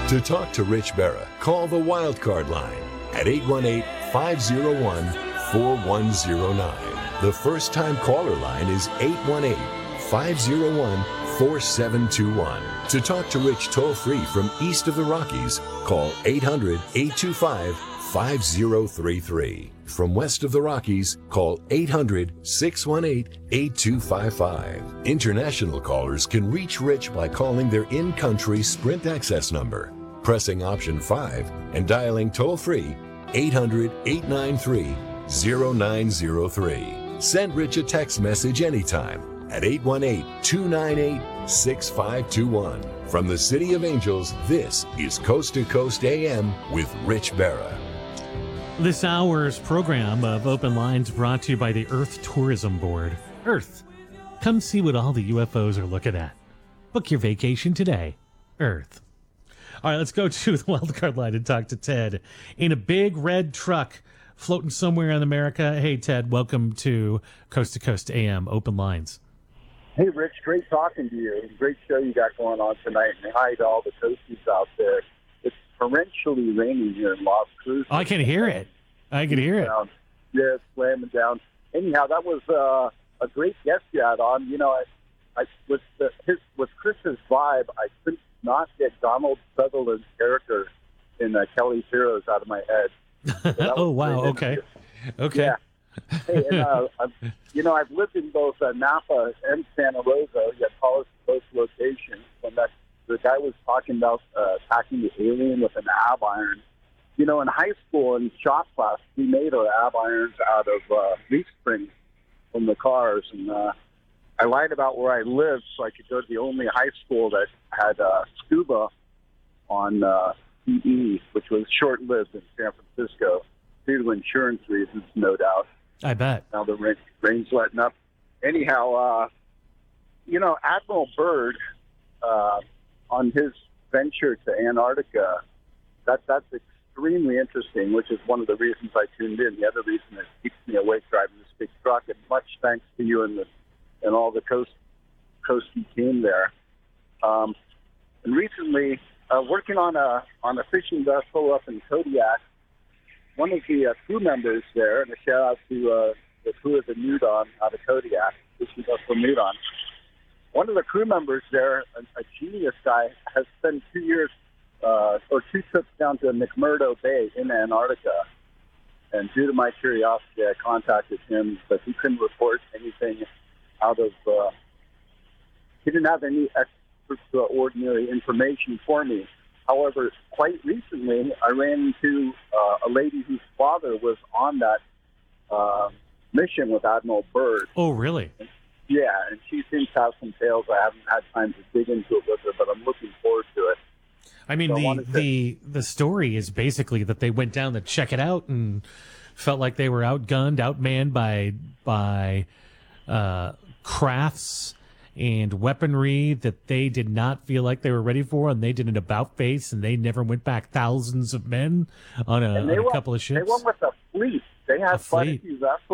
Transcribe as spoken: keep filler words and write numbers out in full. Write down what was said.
To talk to Rich Berra, call the Wildcard line at eight one eight, five oh one, four one oh nine. The first-time caller line is eight one eight, five oh one, four seven two one. To talk to Rich toll-free from east of the Rockies, call eight hundred, eight two five, five oh three three. From west of the Rockies, call eight hundred, six one eight, eight two five five. International callers can reach Rich by calling their in-country Sprint access number, pressing option five, and dialing toll-free eight hundred, eight nine three, oh nine oh three. Send Rich a text message anytime at eight one eight, two nine eight, six five two one. From the City of Angels, this is Coast to Coast A M with Rich Berra. This hour's program of Open Lines brought to you by the Earth Tourism Board. Earth. Come see what all the U F Os are looking at. Book your vacation today. Earth. All right, let's go to the wildcard line and talk to Ted in a big red truck floating somewhere in America. Hey, Ted, welcome to Coast to Coast A M Open Lines. Hey, Rich, great talking to you. Great show you got going on tonight. And hi to all the coasties out there. It's torrentially raining here in Las Cruces. Oh, I can hear it. I can hear it. Yeah, it's slamming down. Anyhow, that was uh, a great guest you had on. You know, I, I with the, his with Chris's vibe, I could not get Donald Sutherland's character in uh, Kelly's Heroes out of my head. So oh, wow. Okay. Okay. Yeah. Hey, and, uh, you know, I've lived in both uh, Napa and Santa Rosa, yet calls both locations. When that the guy was talking about uh, attacking the alien with an ab iron. You know, in high school in shop class, we made our ab irons out of uh, leaf springs from the cars, and uh, I lied about where I lived so I could go to the only high school that had uh, scuba on uh, P E, which was short-lived in San Francisco due to insurance reasons, no doubt. I bet. Now the rain, rain's letting up. Anyhow, uh, you know, Admiral Byrd, uh, on his venture to Antarctica, that that's extremely interesting, which is one of the reasons I tuned in. The other reason is it keeps me awake driving this big truck, and much thanks to you and the and all the coast coastie team there. Um, and recently, uh, working on a on a fishing vessel up in Kodiak, one of the uh, crew members there, and a shout out to uh, the crew of the Nudon out of Kodiak, fishing vessel Nudon. One of the crew members there, a, a genius guy, has spent two years uh, or two trips down to McMurdo Bay in Antarctica. And due to my curiosity, I contacted him, but he couldn't report anything out of. Uh, he didn't have any extraordinary information for me. However, quite recently, I ran into uh, a lady whose father was on that uh, mission with Admiral Byrd. Oh, really? And, yeah, and she seems to have some tales. I haven't had time to dig into it with her, but I'm looking forward to it. I mean, so the, I the the story is basically that they went down to check it out and felt like they were outgunned, outmanned by by uh, crafts and weaponry that they did not feel like they were ready for, and they did an about face, and they never went back. Thousands of men on a, on a went, couple of ships. They went with a fleet. They had a quite fleet. a few vessels.